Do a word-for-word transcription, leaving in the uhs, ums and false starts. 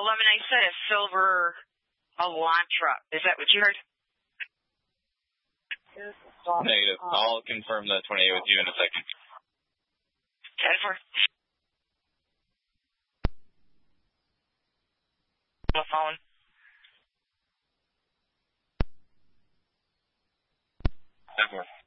eleven, I said a silver Elantra. Is that what you heard? Negative. I'll confirm the twenty-eight with you in a second. ten four. The phone. ten four.